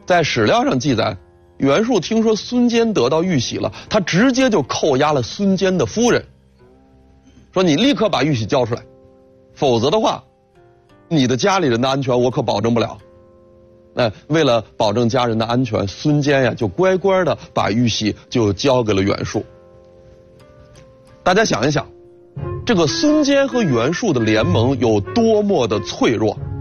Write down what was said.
在史料上记载，袁术听说孙坚得到玉玺了，他直接就扣押了孙坚的夫人，说你立刻把玉玺交出来，否则的话，你的家里人的安全我可保证不了。为了保证家人的安全，孙坚呀就乖乖的把玉玺就交给了袁术。大家想一想，这个孙坚和袁术的联盟有多么的脆弱。